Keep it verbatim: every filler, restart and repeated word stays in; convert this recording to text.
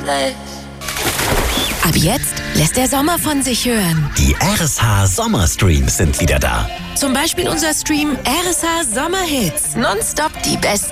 place. Ab jetzt lässt der Sommer von sich hören. Die R S H Sommerstreams sind wieder da. Zum Beispiel unser Stream R S H Sommerhits. Nonstop die besten